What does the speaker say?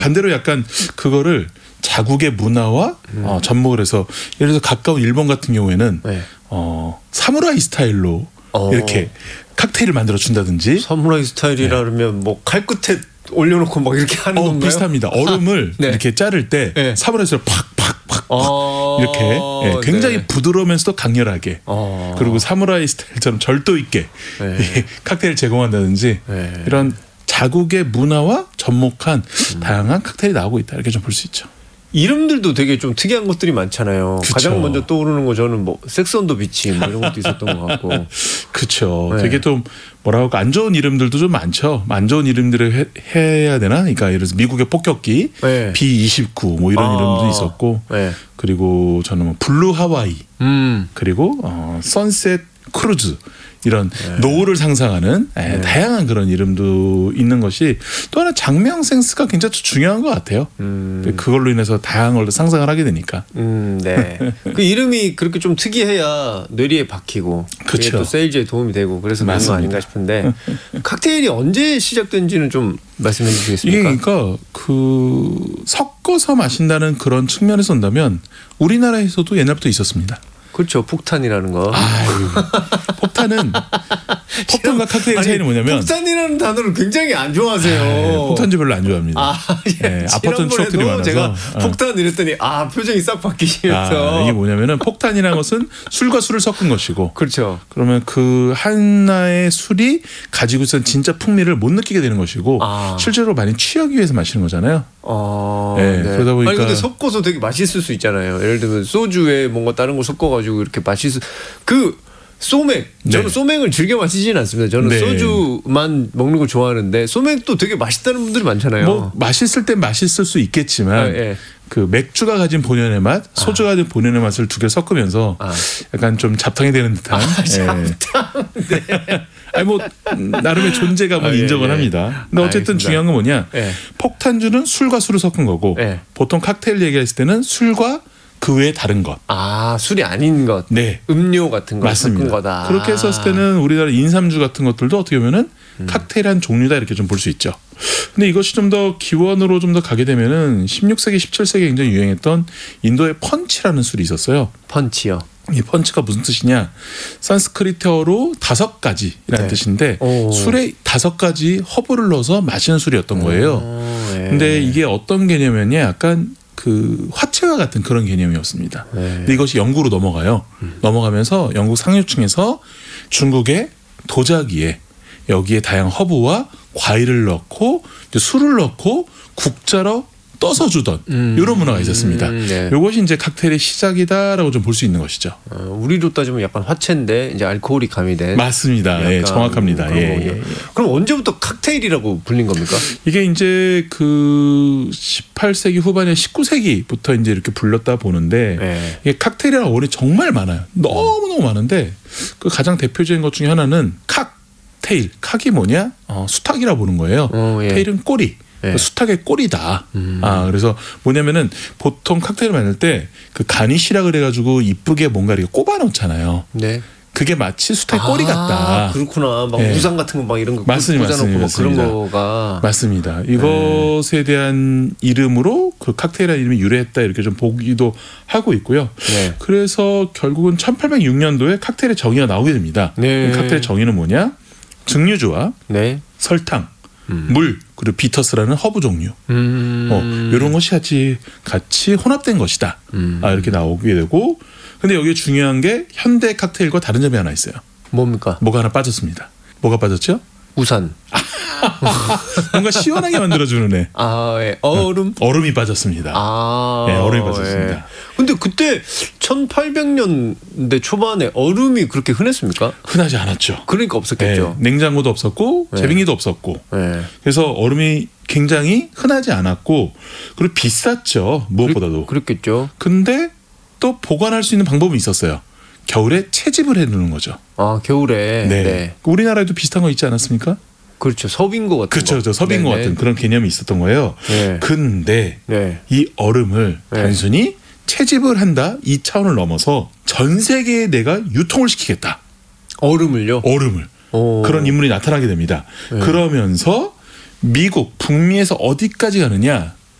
반대로 약간 그거를 자국의 문화와 접목을 해서 예를 들어서 가까운 일본 같은 경우에는 네. 사무라이 스타일로 이렇게 칵테일을 만들어 준다든지. 사무라이 스타일이라 그러면 뭐 칼 끝에 올려놓고 막 이렇게 하는 건가요? 비슷합니다. 얼음을 네. 이렇게 자를 때 네. 사무라이 스타일로 팍팍팍 이렇게 굉장히 네. 부드러우면서도 강렬하게 그리고 사무라이 스타일처럼 절도 있게 네. 칵테일을 제공한다든지 네. 이런 자국의 문화와 접목한 다양한 칵테일이 나오고 있다 이렇게 좀 볼 수 있죠. 이름들도 되게 좀 특이한 것들이 많잖아요. 그쵸. 가장 먼저 떠오르는 거 저는 뭐 섹스 온 더 비치 뭐 이런 것도 있었던 것 같고. 그렇죠. 네. 되게 좀 뭐라고 할까 안 좋은 이름들도 좀 많죠. 안 좋은 이름들을 해야 되나? 그러니까 예를 들어서 미국의 폭격기 네. B-29 뭐 이런 이름도 있었고 네. 그리고 저는 뭐 블루 하와이 그리고 선셋 크루즈 이런 노을을 상상하는 다양한 그런 이름도 있는 것이 또 하나 장명 센스가 굉장히 중요한 것 같아요. 그걸로 인해서 다양한 걸 상상을 하게 되니까. 네. 그 이름이 그렇게 좀 특이해야 뇌리에 박히고 그게 그쵸. 또 세일즈에 도움이 되고 그래서 그런 거 맞습니다. 아닌가 싶은데 칵테일이 언제 시작된지는 좀 말씀해 이게 주시겠습니까? 그러니까 그 섞어서 마신다는 그런 측면에서 본다면 우리나라에서도 옛날부터 있었습니다. 그렇죠. 폭탄이라는 거. 폭탄과 칵테일 차이는 뭐냐면 폭탄이라는 단어를 굉장히 안 좋아하세요. 폭탄주 별로 안 좋아합니다. 아팠던 추억들이 많아서 제가 폭탄 이랬더니 표정이 싹 바뀌시면서 이게 뭐냐면은 폭탄이라는 것은 술과 술을 섞은 것이고 그렇죠. 그러면 그 하나의 술이 가지고 있는 진짜 풍미를 못 느끼게 되는 것이고 실제로 많이 취하기 위해서 마시는 거잖아요. 네. 그러다 보니까 아니 근데 섞어서 되게 맛있을 수 있잖아요. 예를 들면 소주에 뭔가 다른 거 섞어가지고 이렇게 소맥 저는 소맥을 즐겨 마시지는 않습니다. 저는 소주만 먹는 걸 좋아하는데 소맥도 되게 맛있다는 분들이 많잖아요. 뭐 맛있을 땐 맛있을 수 있겠지만 그 맥주가 가진 본연의 맛, 소주가 가진 본연의 맛을 두 개 섞으면서 약간 좀 잡탕이 되는 듯한. 잡탕. 네. 아니 뭐 나름의 존재감은 인정을 합니다. 근데 어쨌든 알겠습니다. 중요한 건 뭐냐? 폭탄주는 술과 술을 섞은 거고 보통 칵테일 얘기했을 때는 술과 그 외에 다른 것. 술이 아닌 것. 음료 같은 거 섞은 거다. 그렇게 했었을 때는 우리나라 인삼주 같은 것들도 어떻게 보면은 칵테일 한 종류다 이렇게 좀 볼 수 있죠. 근데 이것이 좀 더 기원으로 좀 더 가게 되면은 16세기, 17세기에 굉장히 유행했던 인도의 펀치라는 술이 있었어요. 펀치요. 이 펀치가 무슨 뜻이냐? 산스크리트어로 5가지라는 뜻인데 술에 5가지 허브를 넣어서 마시는 술이었던 거예요. 근데 이게 어떤 개념이었냐? 약간 그 화채와 같은 그런 개념이었습니다. 근데 이것이 영국으로 넘어가요. 넘어가면서 영국 상류층에서 중국의 도자기에 여기에 다양한 허브와 과일을 넣고 술을 넣고 국자로 떠서 주던 이런 문화가 있었습니다. 이것이 이제 칵테일의 시작이다라고 좀 볼 수 있는 것이죠. 우리로 따지면 약간 화채인데 이제 알코올이 가미된. 맞습니다. 정확합니다. 그럼 언제부터 칵테일이라고 불린 겁니까? 이게 이제 그 18세기 후반에 19세기부터 이제 이렇게 불렸다 보는데 이게 칵테일이라는 어원이 정말 많아요. 너무너무 많은데 그 가장 대표적인 것 중에 하나는 칵테일. 칵이 뭐냐? 수탉이라고 보는 거예요. 테일은 꼬리. 수탉의 꼬리다. 그래서 뭐냐면은 보통 칵테일을 만들 때 그 가니쉬라 그래가지고 이쁘게 뭔가 이렇게 꼽아 놓잖아요. 그게 마치 수탉의 꼬리 같다. 그렇구나. 막 우산 같은 거 막 이런 거 맞습니다. 그런 거가 맞습니다. 이것에 대한 이름으로 그 칵테일이라는 이름이 유래했다 이렇게 좀 보기도 하고 있고요. 그래서 결국은 1806년도에 칵테일의 정의가 나오게 됩니다. 칵테일의 정의는 뭐냐? 증류주와 설탕, 물 그리고 비터스라는 허브 종류 이런 것이 같이 혼합된 것이다. 이렇게 나오게 되고 근데 여기에 중요한 게 현대 칵테일과 다른 점이 하나 있어요. 뭡니까? 뭐가 하나 빠졌습니다. 뭐가 빠졌죠? 우산. 뭔가 시원하게 만들어주는 애. 얼음. 얼음이 빠졌습니다. 얼음이 빠졌습니다. 근데 그때 1800년대 초반에 얼음이 그렇게 흔했습니까? 흔하지 않았죠. 그러니까 없었겠죠. 냉장고도 없었고 제빙기도 없었고. 그래서 얼음이 굉장히 흔하지 않았고 그리고 비쌌죠. 무엇보다도. 그렇겠죠. 근데 또 보관할 수 있는 방법이 있었어요. 겨울에 채집을 해두는 거죠. 겨울에. 우리나라에도 비슷한 거 있지 않았습니까? 그렇죠. 서빙고 같은 거. 그렇죠. 서빙고 같은 그런 개념이 있었던 거예요. 근데 이 얼음을 단순히 채집을 한다 이 차원을 넘어서 전 세계에 내가 유통을 시키겠다. 얼음을요? 얼음을. 그런 인물이 나타나게 됩니다. 그러면서 미국 북미에서 어디까지 가느냐?